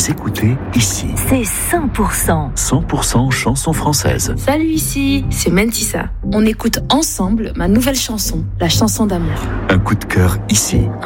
Vous écoutez ici. C'est 100%. 100% chanson française. Salut, ici, c'est Mentissa. On écoute ensemble ma nouvelle chanson, la chanson d'amour. Un coup de cœur ici.